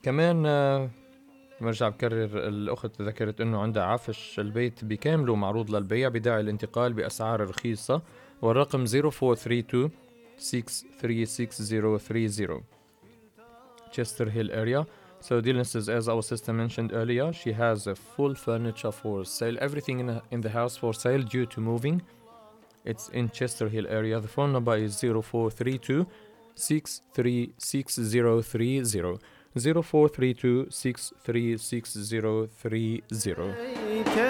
كمان برجع بكرر الأخت ذكرت إنه عندها عفش البيت بكامله معروض للبيع بداعي الانتقال بأسعار رخيصة، والرقم 0432 636030 Chester Hill area. So Dylan says, as our sister mentioned earlier, she has a full furniture for sale, everything in the house for sale due to moving. It's in Chester Hill area. The phone number is 0432 636030 0432 636030.